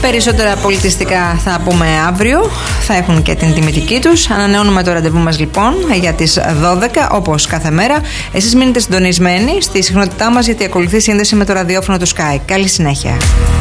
Περισσότερα πολιτιστικά θα πούμε αύριο. Θα έχουν και την τιμητική τους. Ανανεώνουμε το ραντεβού μας λοιπόν για τις 12, όπως κάθε μέρα. Εσείς μείνετε συντονισμένοι στη συχνότητά μας, γιατί ακολουθεί σύνδεση με το ραδιόφωνο του Sky. Καλή συνέχεια.